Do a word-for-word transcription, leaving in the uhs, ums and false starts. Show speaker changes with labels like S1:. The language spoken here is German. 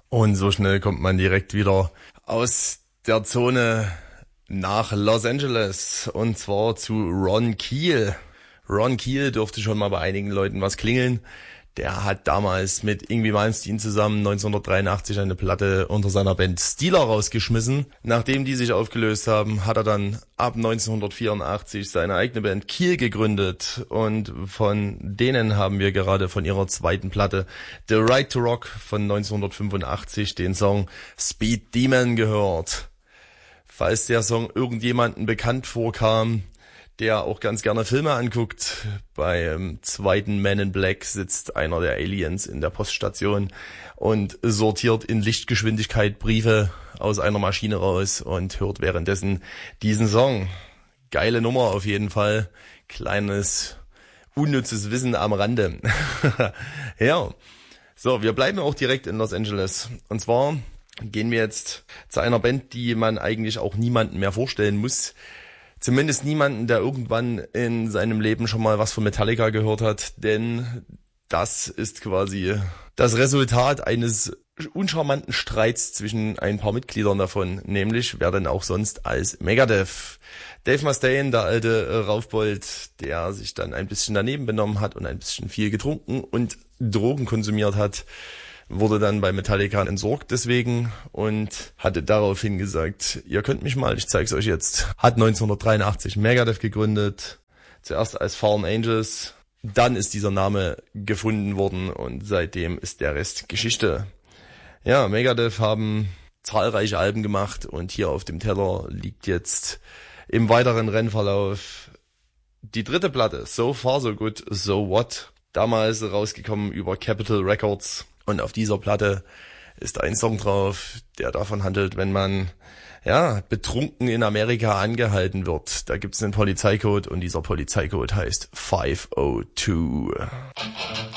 S1: Und so schnell kommt man direkt wieder aus der Zone nach Los Angeles und zwar zu Ron Keel. Ron Keel dürfte schon mal bei einigen Leuten was klingeln. Der hat damals mit Yngwie Malmsteen zusammen neunzehnhundertdreiundachtzig eine Platte unter seiner Band Steeler rausgeschmissen. Nachdem die sich aufgelöst haben, hat er dann ab neunzehnhundertvierundachtzig seine eigene Band Keel gegründet. Und von denen haben wir gerade von ihrer zweiten Platte The Right to Rock von neunzehnhundertfünfundachtzig den Song Speed Demon gehört. Falls der Song irgendjemanden bekannt vorkam, der auch ganz gerne Filme anguckt. Beim zweiten Man in Black sitzt einer der Aliens in der Poststation und sortiert in Lichtgeschwindigkeit Briefe aus einer Maschine raus und hört währenddessen diesen Song. Geile Nummer auf jeden Fall. Kleines, unnützes Wissen am Rande. Ja, so, wir bleiben auch direkt in Los Angeles. Und zwar gehen wir jetzt zu einer Band, die man eigentlich auch niemandem mehr vorstellen muss. Zumindest niemanden, der irgendwann in seinem Leben schon mal was von Metallica gehört hat, denn das ist quasi das Resultat eines uncharmanten Streits zwischen ein paar Mitgliedern davon, nämlich wer denn auch sonst als Megadeth. Dave Mustaine, der alte Raufbold, der sich dann ein bisschen daneben benommen hat und ein bisschen viel getrunken und Drogen konsumiert hat, wurde dann bei Metallica entsorgt deswegen und hatte daraufhin gesagt, ihr könnt mich mal, ich zeig's euch jetzt. Hat neunzehnhundertdreiundachtzig Megadeth gegründet, zuerst als Fallen Angels, dann ist dieser Name gefunden worden und seitdem ist der Rest Geschichte. Ja, Megadeth haben zahlreiche Alben gemacht und hier auf dem Teller liegt jetzt im weiteren Rennverlauf die dritte Platte, So Far So Good, So What, damals rausgekommen über Capitol Records. Und auf dieser Platte ist ein Song drauf, der davon handelt, wenn man ja betrunken in Amerika angehalten wird. Da gibt's einen Polizeicode und dieser Polizeicode heißt fünf null zwei.